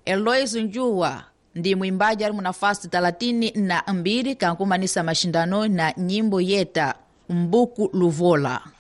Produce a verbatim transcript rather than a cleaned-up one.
Elois Njuwa ndi mwimbaji ali munafasi thelathini na mbili kankumanisa mashindano na nyimbo yeta Mbuku Luvola.